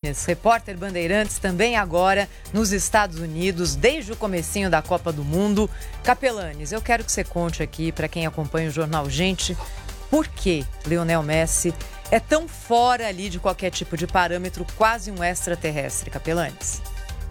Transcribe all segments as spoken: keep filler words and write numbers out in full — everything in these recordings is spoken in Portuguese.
Capelanes, repórter Bandeirantes, também agora nos Estados Unidos, desde o comecinho da Copa do Mundo. Capelanes, eu quero que você conte aqui para quem acompanha o Jornal Gente, por que Lionel Messi é tão fora ali de qualquer tipo de parâmetro, quase um extraterrestre, Capelanes.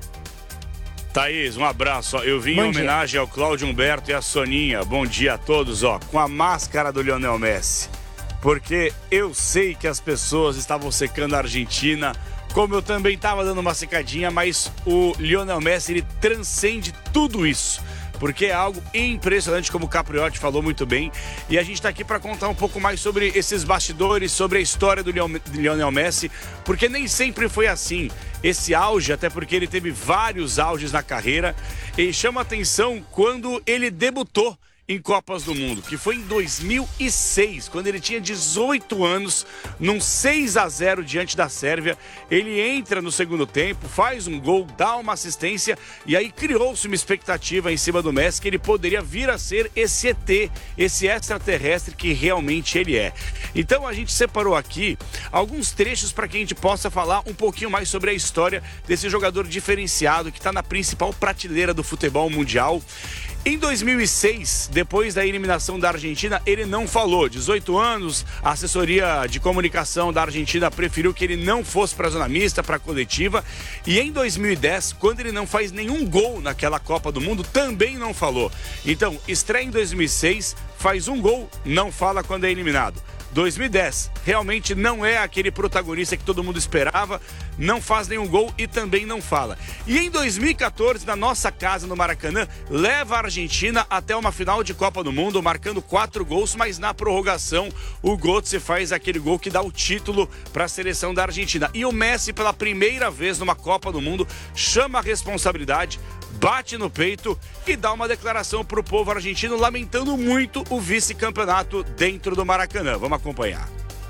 Thaís, um abraço. Eu vim Bom em homenagem dia. ao Cláudio Humberto e à Soninha. Bom dia a todos, ó, com a máscara do Lionel Messi. Porque eu sei que as pessoas estavam secando a Argentina, como eu também estava dando uma secadinha, mas o Lionel Messi, ele transcende tudo isso. Porque é algo impressionante, como o Capriotti falou muito bem. E a gente está aqui para contar um pouco mais sobre esses bastidores, sobre a história do Lionel Messi, porque nem sempre foi assim. Esse auge, até porque ele teve vários auges na carreira, e chama atenção quando ele debutou em Copas do Mundo, que foi em dois mil e seis, quando ele tinha dezoito anos, num seis a zero diante da Sérvia. Ele entra no segundo tempo, faz um gol, dá uma assistência, e aí criou-se uma expectativa em cima do Messi que ele poderia vir a ser esse E T, esse extraterrestre que realmente ele é. Então a gente separou aqui alguns trechos para que a gente possa falar um pouquinho mais sobre a história desse jogador diferenciado que está na principal prateleira do futebol mundial. Em dois mil e seis, depois da eliminação da Argentina, ele não falou. dezoito anos, a assessoria de comunicação da Argentina preferiu que ele não fosse para a zona mista, para a coletiva. E em dois mil e dez, quando ele não faz nenhum gol naquela Copa do Mundo, também não falou. Então, estreia em dois mil e seis, faz um gol, não fala quando é eliminado. dois mil e dez, realmente não é aquele protagonista que todo mundo esperava, não faz nenhum gol e também não fala. E em dois mil e quatorze, na nossa casa, no Maracanã, leva a Argentina até uma final de Copa do Mundo, marcando quatro gols, mas na prorrogação o Götze faz aquele gol que dá o título para a seleção da Argentina. E o Messi, pela primeira vez numa Copa do Mundo, chama a responsabilidade, bate no peito e dá uma declaração para o povo argentino, lamentando muito o vice-campeonato dentro do Maracanã. Vamos acompanhar.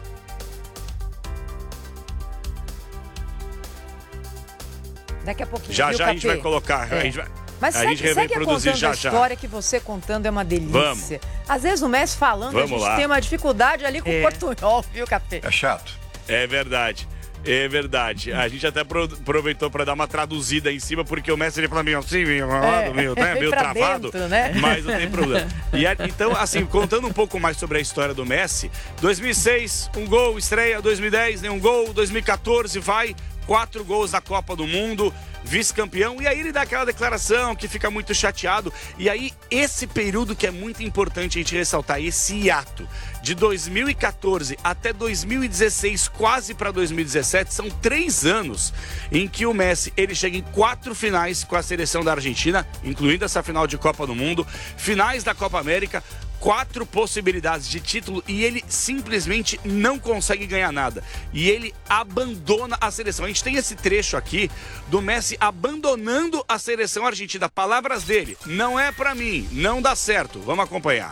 Daqui a pouquinho, Já viu, já a gente Capê? vai colocar. É. A gente vai, Mas a segue, gente vai segue reproduzir contando já a já. história que você contando é uma delícia. Vamos. Às vezes o Messi falando, Vamos a gente lá. tem uma dificuldade ali com o É. portunhol, viu, Capê? É chato. É verdade. É verdade. A gente até pro- aproveitou para dar uma traduzida em cima, porque o Messi ele fala meio assim, meio enrolado, meio, né, Vem meio pra travado, dentro, né? mas não tem problema. E a- então, assim, contando um pouco mais sobre a história do Messi, dois mil e seis, um gol, estreia, dois mil e dez, nenhum gol, dois mil e quatorze, vai, quatro gols na Copa do Mundo, vice-campeão, e aí ele dá aquela declaração que fica muito chateado. E aí, esse período que é muito importante a gente ressaltar, esse hiato de dois mil e quatorze até dois mil e dezesseis, quase para dois mil e dezessete, são três anos em que o Messi ele chega em quatro finais com a seleção da Argentina, incluindo essa final de Copa do Mundo, finais da Copa América, quatro possibilidades de título e ele simplesmente não consegue ganhar nada. E ele abandona a seleção. A gente tem esse trecho aqui do Messi abandonando a seleção argentina. Palavras dele: não é pra mim, não dá certo. Vamos acompanhar.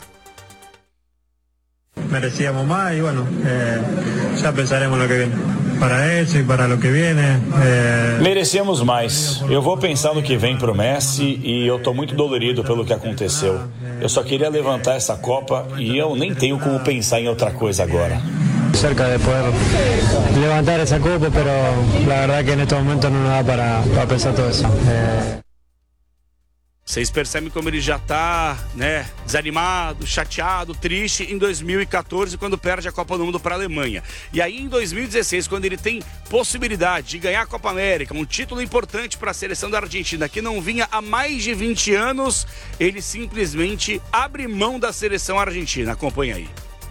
Merecíamos más y bueno, eh, ya pensaremos lo que viene. Para eso y para lo que viene. Eh... Merecemos mais. Eu vou pensar no que vem pro Messi e eu tô muito dolorido pelo que aconteceu. Eu só queria levantar essa Copa e eu nem tenho como pensar em outra coisa agora. Cerca de poder levantar esa copa, pero la verdad que en estos momentos no nos da para, para pensar todo eso. Eh... Vocês percebem como ele já tá, né, desanimado, chateado, triste em dois mil e quatorze, quando perde a Copa do Mundo para a Alemanha. E aí em dois mil e dezesseis, quando ele tem possibilidade de ganhar a Copa América, um título importante para a seleção da Argentina, que não vinha há mais de vinte anos, ele simplesmente abre mão da seleção argentina. Acompanha aí.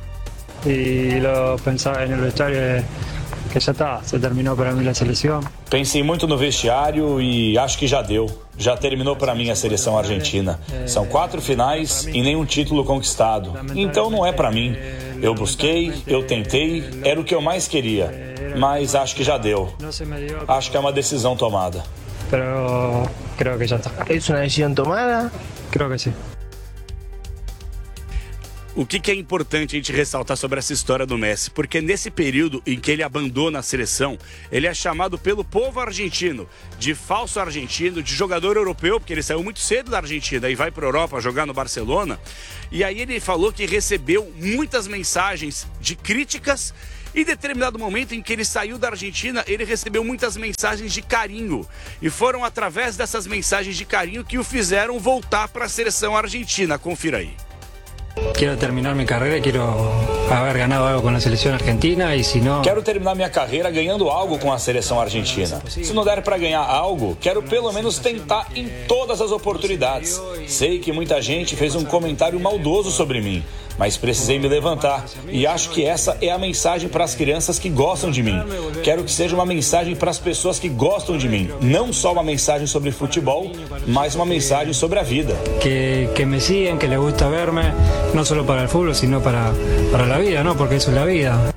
Y lo pensaba en el vestuario que ya está, se terminó para mí la selección. Pensei muito no vestiário e acho que já deu. Já terminou para mim a seleção argentina. São quatro finais e nenhum título conquistado. Então não é para mim. Eu busquei, eu tentei, era o que eu mais queria. Mas acho que já deu. Acho que é uma decisão tomada. Pero creo que ya está. ¿Es una decisión tomada? Creo que sí. O que, que é importante a gente ressaltar sobre essa história do Messi? Porque nesse período em que ele abandona a seleção, ele é chamado pelo povo argentino de falso argentino, de jogador europeu, porque ele saiu muito cedo da Argentina e vai para a Europa jogar no Barcelona. E aí ele falou que recebeu muitas mensagens de críticas Em determinado momento em que ele saiu da Argentina, ele recebeu muitas mensagens de carinho. E foram através dessas mensagens de carinho que o fizeram voltar para a seleção argentina. Confira aí. Quero terminar minha carreira, quero haber ganado algo com a seleção argentina e se não... Quero terminar minha carreira ganhando algo com a seleção argentina. Se não der para ganhar algo, quero pelo menos tentar em todas as oportunidades. Sei que muita gente fez um comentário maldoso sobre mim, mas precisei me levantar e acho que essa é a mensagem para as crianças que gostam de mim. Quero que seja uma mensagem para as pessoas que gostam de mim, não só uma mensagem sobre futebol, mas uma mensagem sobre a vida. Que, que me sigam, que les gusta verme, não só para o futebol, sino para, para a vida, não? Porque isso é a vida.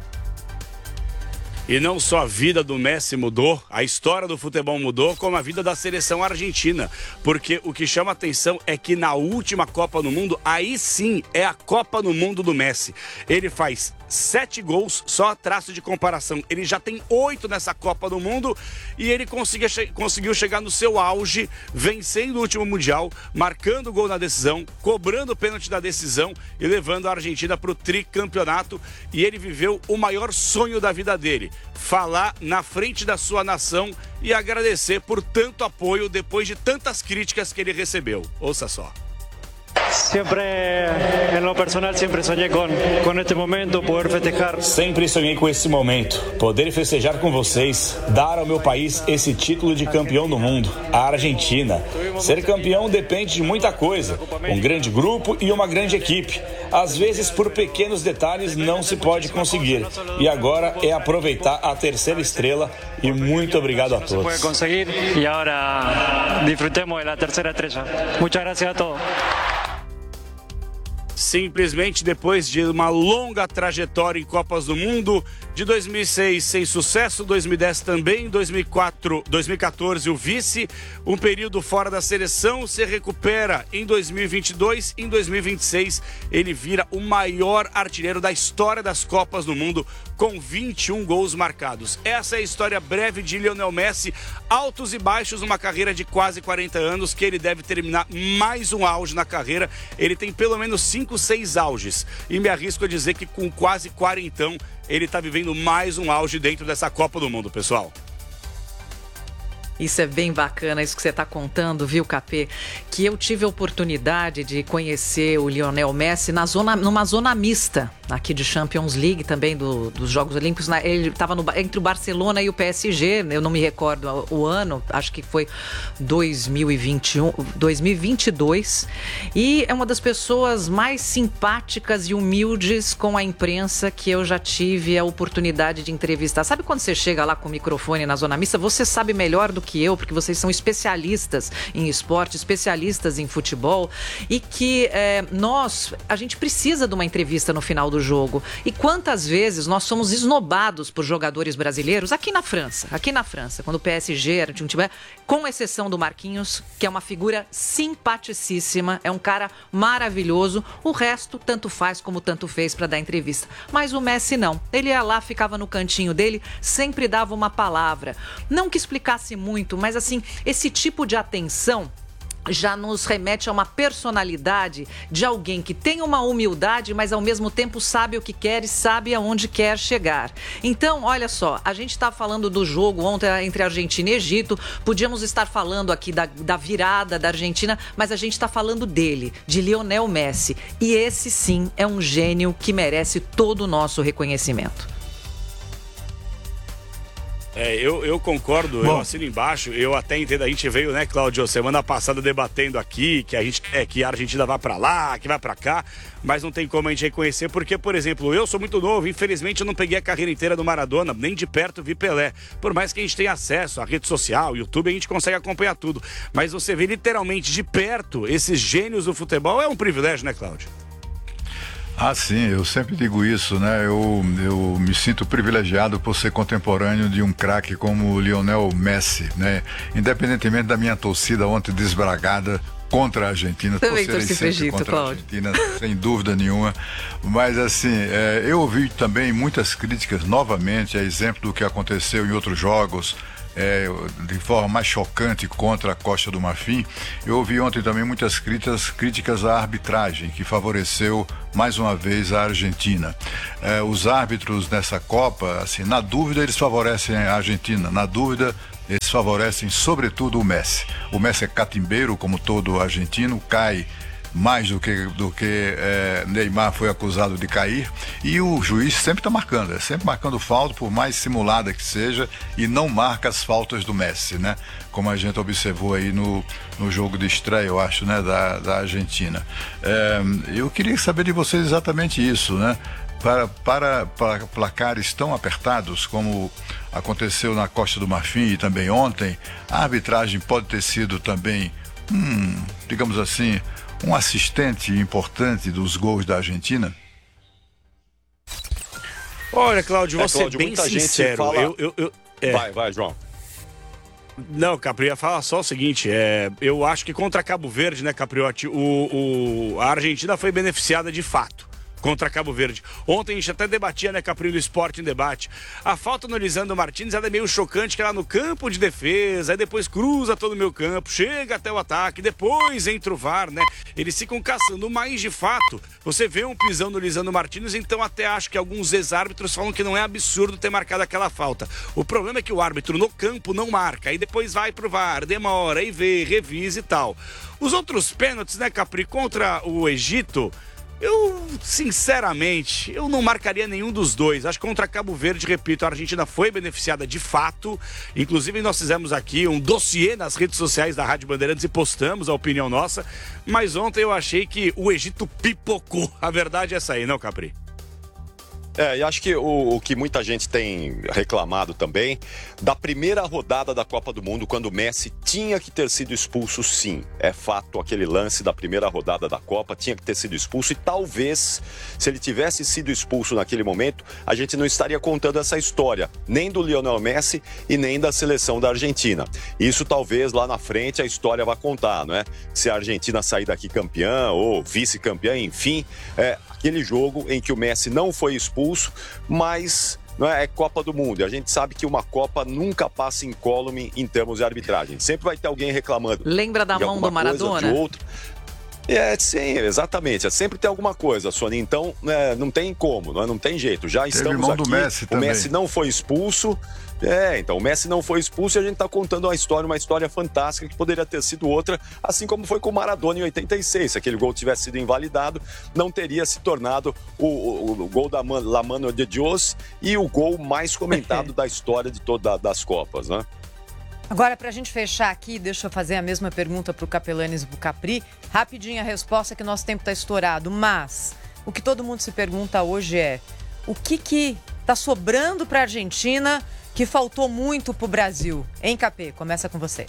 E não só a vida do Messi mudou, a história do futebol mudou, como a vida da seleção argentina. Porque o que chama atenção é que na última Copa do Mundo, aí sim é a Copa do Mundo do Messi. Ele faz sete gols, só a traço de comparação. Ele já tem oito nessa Copa do Mundo e ele conseguiu, conseguiu chegar no seu auge, vencendo o último Mundial, marcando gol na decisão, cobrando o pênalti da decisão e levando a Argentina para o tricampeonato. E ele viveu o maior sonho da vida dele, falar na frente da sua nação e agradecer por tanto apoio depois de tantas críticas que ele recebeu. Ouça só. Sempre, em lo personal, sempre sonhei com, com este momento, poder festejar. Sempre sonhei com esse momento, poder festejar com vocês, dar ao meu país esse título de campeão do mundo, a Argentina. Ser campeão depende de muita coisa, um grande grupo e uma grande equipe. Às vezes, por pequenos detalhes, não se pode conseguir. E agora é aproveitar a terceira estrela e muito obrigado a todos. Se pode conseguir e agora disfrutemos da terceira estrela. Muchas gracias a todos. Simplesmente depois de uma longa trajetória em Copas do Mundo, de dois mil e seis sem sucesso, dois mil e dez também, dois mil e quatro, dois mil e quatorze o vice, um período fora da seleção, se recupera em dois mil e vinte e dois, em dois mil e vinte e seis ele vira o maior artilheiro da história das Copas do Mundo, com vinte e um gols marcados. Essa é a história breve de Lionel Messi, altos e baixos, uma carreira de quase quarenta anos, que ele deve terminar mais um auge na carreira. Ele tem pelo menos cinco, seis auges, e me arrisco a dizer que com quase quarentão, ele está vivendo mais um auge dentro dessa Copa do Mundo, pessoal. Isso é bem bacana, isso que você está contando, viu, Capê? Que eu tive a oportunidade de conhecer o Lionel Messi na zona, numa zona mista, aqui de Champions League, também do, dos Jogos Olímpicos. Ele estava entre o Barcelona e o P S G, eu não me recordo o ano, acho que foi dois mil e vinte e um, dois mil e vinte e dois. E é uma das pessoas mais simpáticas e humildes com a imprensa que eu já tive a oportunidade de entrevistar. Sabe quando você chega lá com o microfone na zona mista, você sabe melhor do que que eu, porque vocês são especialistas em esporte, especialistas em futebol, e que é, nós, a gente precisa de uma entrevista no final do jogo. E quantas vezes nós somos esnobados por jogadores brasileiros aqui na França, aqui na França, quando o P S G era de um time, com exceção do Marquinhos, que é uma figura simpaticíssima, é um cara maravilhoso, o resto tanto faz como tanto fez para dar entrevista. Mas o Messi não, ele ia lá, ficava no cantinho dele, sempre dava uma palavra, não que explicasse muito, mas assim, esse tipo de atenção já nos remete a uma personalidade de alguém que tem uma humildade, mas ao mesmo tempo sabe o que quer e sabe aonde quer chegar. Então, olha só, a gente está falando do jogo ontem entre Argentina e Egito, podíamos estar falando aqui da, da virada da Argentina, mas a gente está falando dele, de Lionel Messi. E esse sim é um gênio que merece todo o nosso reconhecimento. É, eu, eu concordo, Bom. eu assino embaixo, eu até entendo, a gente veio, né, Cláudio, semana passada debatendo aqui que a gente quer que a Argentina vá pra lá, que vai pra cá, mas não tem como a gente reconhecer, porque, por exemplo, eu sou muito novo, infelizmente eu não peguei a carreira inteira do Maradona, nem de perto vi Pelé, por mais que a gente tenha acesso à rede social, YouTube, a gente consegue acompanhar tudo, mas você vê literalmente de perto esses gênios do futebol, é um privilégio, né, Cláudio? Ah, sim, eu sempre digo isso, né? Eu, eu me sinto privilegiado por ser contemporâneo de um craque como o Lionel Messi, né? Independentemente da minha torcida ontem desbragada contra a Argentina, também torcerei sempre Egito, contra Cláudio. a Argentina, sem dúvida nenhuma. Mas assim, é, eu ouvi também muitas críticas, novamente, a exemplo do que aconteceu em outros jogos, é, de forma mais chocante contra a Costa do Marfim, eu ouvi ontem também muitas críticas, críticas à arbitragem, que favoreceu mais uma vez a Argentina. É, os árbitros nessa Copa, assim, na dúvida eles favorecem a Argentina, na dúvida eles favorecem sobretudo o Messi. O Messi é catimbeiro, como todo argentino, cai mais do que, do que é, Neymar foi acusado de cair, e o juiz sempre está marcando, é sempre marcando falta, por mais simulada que seja, e não marca as faltas do Messi, né? Como a gente observou aí no, no jogo de estreia, eu acho, né, da, da Argentina. É, eu queria saber de vocês exatamente isso, né? Para, para, para placares tão apertados como aconteceu na Costa do Marfim e também ontem, a arbitragem pode ter sido também, hum, digamos assim, um assistente importante dos gols da Argentina? Olha, Cláudio, vou é, ser Cláudio, bem sincero. Fala... Eu, eu, eu, é... Vai, vai, João. Não, Capri, ia falar só o seguinte, é, eu acho que contra Cabo Verde, né, Capriotti, o, o, a Argentina foi beneficiada de fato contra Cabo Verde. Ontem a gente até debatia, né, Capri, do Esporte em Debate. A falta no Lisandro Martins ela é meio chocante, que ela no campo de defesa, aí depois cruza todo o meu campo, chega até o ataque, depois entra o V A R, né? Eles ficam caçando, mas de fato, você vê um pisão no Lisandro Martins, então até acho que alguns ex-árbitros falam que não é absurdo ter marcado aquela falta. O problema é que o árbitro no campo não marca, aí depois vai pro V A R, demora, aí vê, revisa e tal. Os outros pênaltis, né, Capri, contra o Egito, eu, sinceramente, eu não marcaria nenhum dos dois. Acho que contra Cabo Verde, repito, a Argentina foi beneficiada de fato. Inclusive, nós fizemos aqui um dossiê nas redes sociais da Rádio Bandeirantes e postamos a opinião nossa. Mas ontem eu achei que o Egito pipocou. A verdade é essa aí, não, Capri? É, e acho que o, o que muita gente tem reclamado também, da primeira rodada da Copa do Mundo, quando o Messi tinha que ter sido expulso, sim. É fato, aquele lance da primeira rodada da Copa tinha que ter sido expulso, e talvez, se ele tivesse sido expulso naquele momento, a gente não estaria contando essa história, nem do Lionel Messi e nem da seleção da Argentina. Isso talvez lá na frente a história vá contar, não é? Se a Argentina sair daqui campeã ou vice-campeã, enfim, é aquele jogo em que o Messi não foi expulso, mas não é, é Copa do Mundo. E a gente sabe que uma Copa nunca passa incólume em termos de arbitragem. Sempre vai ter alguém reclamando. Lembra da mão do Maradona? Coisa, de outra. É, sim, exatamente. É, sempre tem alguma coisa, Sônia. Então, é, não tem como, não, é, não tem jeito. Já Teve estamos mão aqui. Do Messi o também. Messi não foi expulso. É, então, o Messi não foi expulso e a gente está contando uma história, uma história fantástica que poderia ter sido outra, assim como foi com o Maradona em oitenta e seis. Se aquele gol tivesse sido invalidado, não teria se tornado o, o, o gol da Man, La Mano de Dios e o gol mais comentado da história de todas das Copas, né? Agora, para a gente fechar aqui, deixa eu fazer a mesma pergunta para o Capelanes e para o Capri. Rapidinho a resposta, que nosso tempo está estourado. Mas o que todo mundo se pergunta hoje é: o que que está sobrando para a Argentina que faltou muito para o Brasil? Hein, Capê? Começa com você.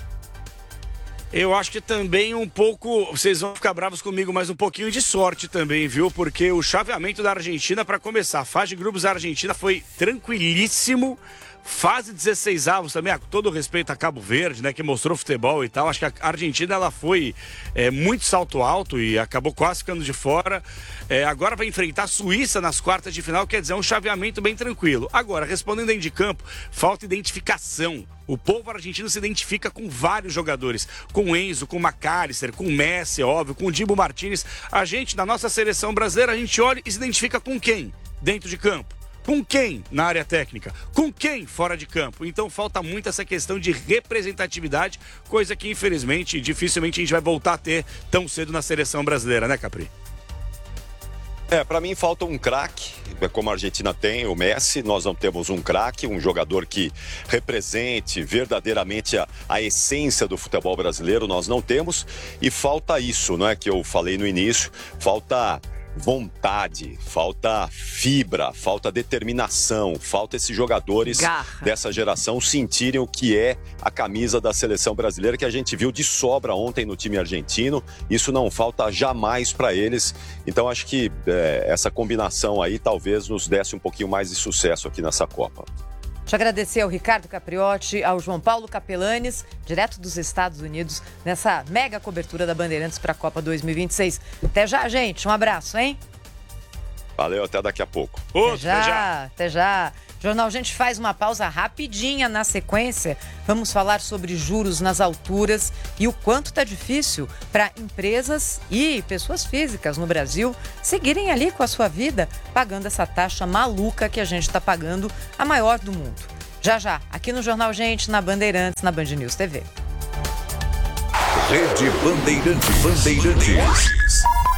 Eu acho que também um pouco, vocês vão ficar bravos comigo, mas um pouquinho de sorte também, viu? Porque o chaveamento da Argentina, para começar, a fase de grupos da Argentina foi tranquilíssimo. Fase dezesseis avos também, com todo respeito a Cabo Verde, né, que mostrou futebol e tal. Acho que a Argentina ela foi é, muito salto alto e acabou quase ficando de fora. É, agora vai enfrentar a Suíça nas quartas de final, quer dizer, um chaveamento bem tranquilo. Agora, respondendo dentro de campo, falta identificação. O povo argentino se identifica com vários jogadores, com Enzo, com McAllister, com Messi, óbvio, com Dibu Martínez. A gente, na nossa seleção brasileira, a gente olha e se identifica com quem dentro de campo? Com quem na área técnica? Com quem fora de campo? Então falta muito essa questão de representatividade, coisa que infelizmente, dificilmente a gente vai voltar a ter tão cedo na seleção brasileira, né, Capri? É, para mim falta um craque, como a Argentina tem, o Messi. Nós não temos um craque, um jogador que represente verdadeiramente a, a essência do futebol brasileiro, nós não temos. E falta isso, não é, que eu falei no início, falta vontade, falta fibra, falta determinação, falta esses jogadores Garra. dessa geração sentirem o que é a camisa da seleção brasileira, que a gente viu de sobra ontem no time argentino. Isso não falta jamais para eles. Então acho que é, essa combinação aí talvez nos desse um pouquinho mais de sucesso aqui nessa Copa. Deixa eu agradecer ao Ricardo Capriotti, ao João Paulo Capelanes, direto dos Estados Unidos, nessa mega cobertura da Bandeirantes para a Copa dois mil e vinte e seis. Até já, gente. Um abraço, hein? Valeu, até daqui a pouco. Ô, Até já, até já. Jornal Gente faz uma pausa rapidinha na sequência. Vamos falar sobre juros nas alturas e o quanto está difícil para empresas e pessoas físicas no Brasil seguirem ali com a sua vida, pagando essa taxa maluca que a gente está pagando, a maior do mundo. Já já, aqui no Jornal Gente, na Bandeirantes, na Band News T V. Rede Bandeirantes. Bandeirantes.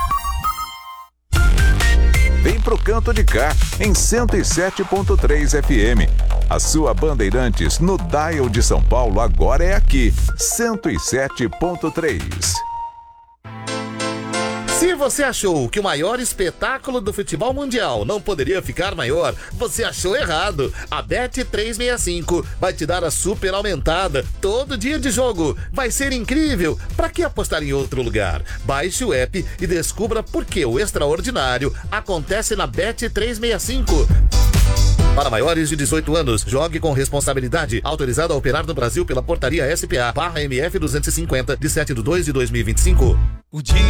Vem pro canto de cá, em cento e sete ponto três F M. A sua Bandeirantes no dial de São Paulo agora é aqui, cento e sete ponto três. Se você achou que o maior espetáculo do futebol mundial não poderia ficar maior, você achou errado. A Bet trezentos e sessenta e cinco vai te dar a super aumentada todo dia de jogo. Vai ser incrível. Para que apostar em outro lugar? Baixe o app e descubra por que o extraordinário acontece na Bet trezentos e sessenta e cinco. Para maiores de dezoito anos, jogue com responsabilidade. Autorizado a operar no Brasil pela portaria S P A barra M F duzentos e cinquenta, de sete de dois de dois mil e vinte e cinco.